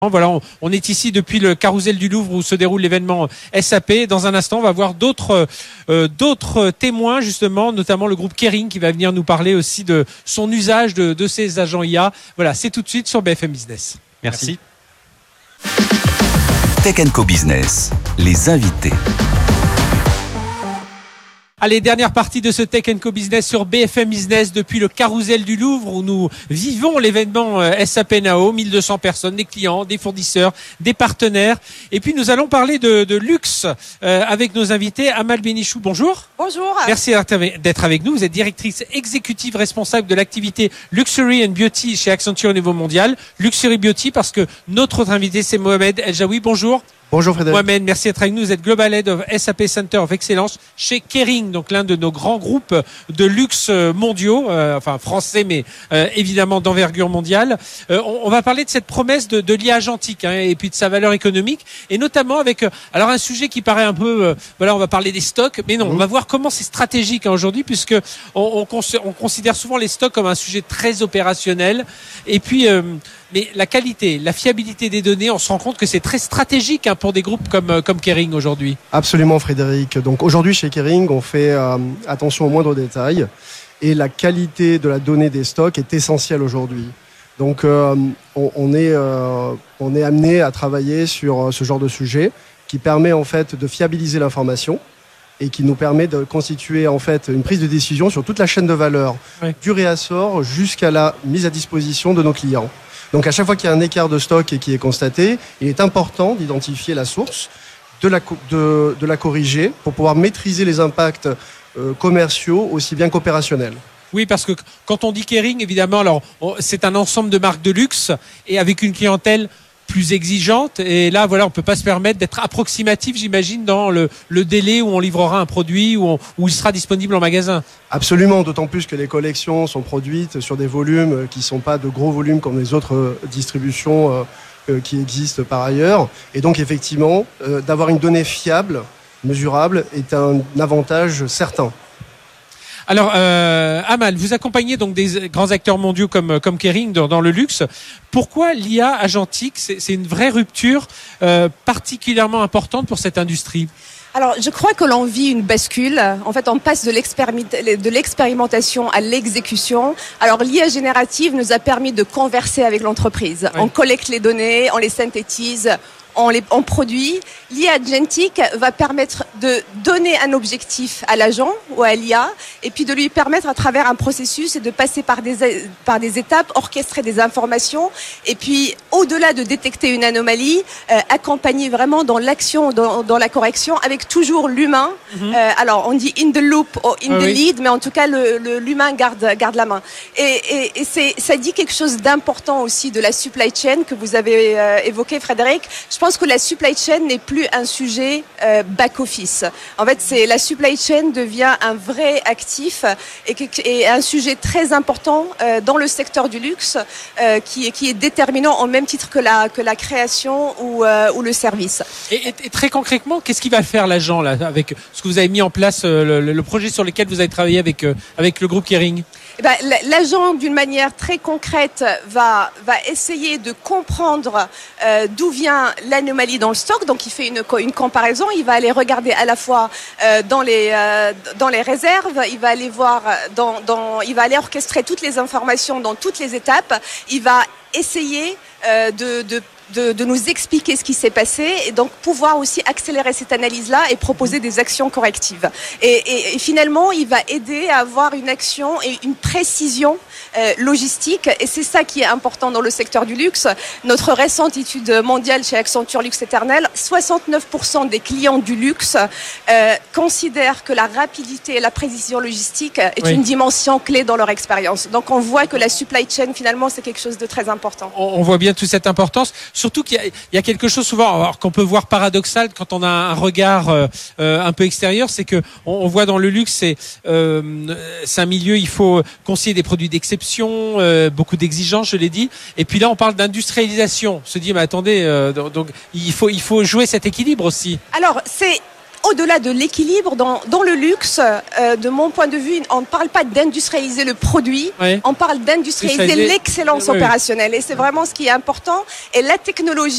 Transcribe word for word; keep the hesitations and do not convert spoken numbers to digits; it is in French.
Voilà, on, on est ici depuis le Carrousel du Louvre où se déroule l'événement S A P. Dans un instant, on va voir d'autres euh, d'autres témoins justement, notamment le groupe Kering qui va venir nous parler aussi de son usage de, de ces agents I A. Voilà, c'est tout de suite sur B F M Business. Merci. Merci. Tech and Co Business, les invités. Allez, dernière partie de ce Tech and Co Business sur B F M Business depuis le Carrousel du Louvre où nous vivons l'événement S A P Nao, mille deux cents personnes, des clients, des fournisseurs, des partenaires. Et puis nous allons parler de, de luxe euh, avec nos invités. Amal Benichou, bonjour. Bonjour. Merci d'être avec nous. Vous êtes directrice exécutive responsable de l'activité Luxury and Beauty chez Accenture au niveau mondial. Luxury Beauty parce que notre autre invité c'est Mohamed El Jaoui. Bonjour. Bonjour Frédéric. Mohamed, merci d'être avec nous. Vous êtes Global Head of S A P Center of Excellence chez Kering, donc l'un de nos grands groupes de luxe mondiaux, euh, enfin français, mais euh, évidemment d'envergure mondiale. Euh, on, on va parler de cette promesse de, de l'I A agentique hein, et puis de sa valeur économique, et notamment avec euh, alors un sujet qui paraît un peu, euh, voilà, on va parler des stocks, mais non, mmh. on va voir comment c'est stratégique hein, aujourd'hui, puisque on, on, on considère souvent les stocks comme un sujet très opérationnel, et puis euh, mais la qualité, la fiabilité des données, on se rend compte que c'est très stratégique hein, pour des groupes comme, comme Kering aujourd'hui. Absolument Frédéric. Donc aujourd'hui chez Kering, on fait euh, attention aux moindres détails et la qualité de la donnée des stocks est essentielle aujourd'hui. Donc euh, on, on, est, euh, on est amené à travailler sur ce genre de sujet qui permet en fait de fiabiliser l'information et qui nous permet de constituer en fait une prise de décision sur toute la chaîne de valeur, oui. du réassort jusqu'à la mise à disposition de nos clients. Donc à chaque fois qu'il y a un écart de stock et qui est constaté, il est important d'identifier la source, de la, de, de la corriger pour pouvoir maîtriser les impacts euh, commerciaux aussi bien qu'opérationnels. Oui, parce que quand on dit Kering, évidemment, alors c'est un ensemble de marques de luxe et avec une clientèle plus exigeante. Et là, voilà, on peut pas se permettre d'être approximatif, j'imagine, dans le, le délai où on livrera un produit, où, on, où il sera disponible en magasin. Absolument, d'autant plus que les collections sont produites sur des volumes qui sont pas de gros volumes comme les autres distributions euh, qui existent par ailleurs. Et donc, effectivement, euh, d'avoir une donnée fiable, mesurable, est un avantage certain. Alors, euh, Amal, vous accompagnez donc des grands acteurs mondiaux comme, comme Kering dans, dans le luxe. Pourquoi l'I A agentique, c'est, c'est une vraie rupture euh, particulièrement importante pour cette industrie ? Alors, je crois que l'on vit une bascule. En fait, on passe de, l'expérimenta- de l'expérimentation à l'exécution. Alors, l'I A générative nous a permis de converser avec l'entreprise. Oui. On collecte les données, on les synthétise, on les on produit. L'I A agentique va permettre de donner un objectif à l'agent ou à l'I A et puis de lui permettre à travers un processus et de passer par des par des étapes, orchestrer des informations et puis au-delà de détecter une anomalie, euh, accompagner vraiment dans l'action, dans, dans la correction avec toujours l'humain. Mm-hmm. Euh, alors on dit in the loop ou in ah the oui. lead, mais en tout cas le, le l'humain garde garde la main. Et, et, et c'est ça dit quelque chose d'important aussi de la supply chain que vous avez euh, évoqué, Frédéric. Je pense que la supply chain n'est plus un sujet euh, back-office. En fait, c'est la supply chain devient un vrai actif et, et un sujet très important euh, dans le secteur du luxe euh, qui, qui est déterminant au même titre que la, que la création ou, euh, ou le service. Et, et, et très concrètement, qu'est-ce qu'il va faire l'agent là, avec ce que vous avez mis en place, euh, le, le projet sur lequel vous avez travaillé avec, euh, avec le groupe Kering ? Eh ben, l'agent, d'une manière très concrète, va, va essayer de comprendre euh, d'où vient l'anomalie dans le stock. Donc, il fait une, une comparaison. Il va aller regarder à la fois euh, dans les euh, dans les réserves. Il va aller voir dans, dans il va aller orchestrer toutes les informations dans toutes les étapes. Il va essayer euh, de, de De, de nous expliquer ce qui s'est passé et donc pouvoir aussi accélérer cette analyse-là et proposer des actions correctives. Et, et, et finalement, il va aider à avoir une action et une précision euh, logistique et c'est ça qui est important dans le secteur du luxe. Notre récente étude mondiale chez Accenture Luxe Éternel, soixante-neuf pour cent des clients du luxe euh, considèrent que la rapidité et la précision logistique est oui. une dimension clé dans leur expérience. Donc on voit que la supply chain finalement c'est quelque chose de très important. On, on voit bien toute cette importance. Surtout qu'il y a, il y a quelque chose souvent alors, qu'on peut voir paradoxal quand on a un regard euh, un peu extérieur, c'est que on, on voit dans le luxe, c'est, euh, c'est un milieu, il faut conseiller des produits d'exception, euh, beaucoup d'exigences, je l'ai dit. Et puis là, on parle d'industrialisation. On se dit, mais attendez, euh, donc il faut il faut jouer cet équilibre aussi. Alors c'est au-delà de l'équilibre, dans, dans le luxe, euh, de mon point de vue, on ne parle pas d'industrialiser le produit, oui. on parle d'industrialiser l'excellence oui. opérationnelle. Et c'est vraiment ce qui est important. Et la technologie